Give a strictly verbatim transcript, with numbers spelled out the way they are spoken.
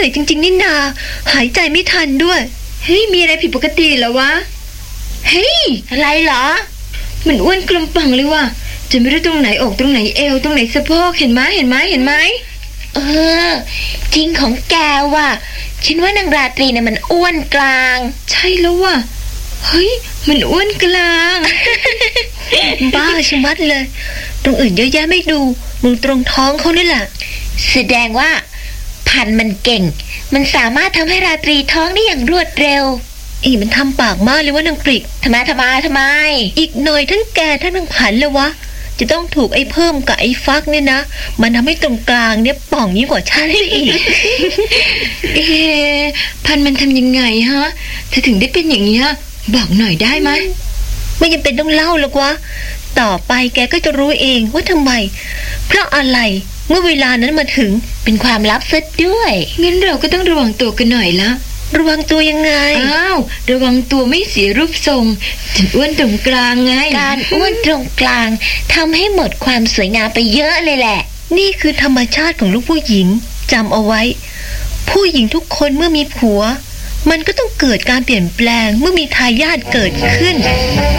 อยจริงๆนี่นาหายใจไม่ทันด้วยเฮ้ยมีอะไรผิดปกติเหรอวะเฮ้ยอะไรเหรอมันอ้วนกลมปังเลยว่ะจะไม่รู้ตรงไหนอกตรงไหนเอวตรงไหนสะโพกเห็นไหมเห็นไหมเห็นไหมเออจริงของแกว่ะฉันว่านางราตรีเนี่ยมันอ้วนกลางใช่แล้วว่ะเฮ้ยมันอ้วนกลางบ้าชะมัดเลยตรงอื่นเยอะแยะไม่ดูมึงตรงท้องเขานี่แหละแสดงว่าพันมันเก่งมันสามารถทำให้ราตรีท้องได้อย่างรวดเร็วอีมันทำปากมากเลยว่านางปริกทำไมทำไมทำไมอีกหน่อยทั้งแกทั้งนางผันเลยวะจะต้องถูกไอ้เพิ่มกับไอ้ฟักเนี่ยนะมันทำให้ตรงกลางเนี่ยป่องยิ่งกว่าฉันอีกเอ๊ะพันมันทำยังไงฮะเธอถึงได้เป็นอย่างนี้บอกหน่อยได้ไหมไม่ยังเป็นต้องเล่าหรอกวะต่อไปแกก็จะรู้เองว่าทำไมเพราะอะไรเมื่อเวลานั้นมาถึงเป็นความลับซะด้วยงั้นเราก็ต้องระวังตัวกันหน่อยละระวังตัวยังไงอ้าวระวังตัวไม่เสียรูปทรงจนอ้วนตรงกลางไงการอ้วนตรงกลางทำให้หมดความสวยงามไปเยอะเลยแหละนี่คือธรรมชาติของลูกผู้หญิงจำเอาไว้ผู้หญิงทุกคนเมื่อมีผัวมันก็ต้องเกิดการเปลี่ยนแปลงเมื่อมีทายาทเกิดขึ้น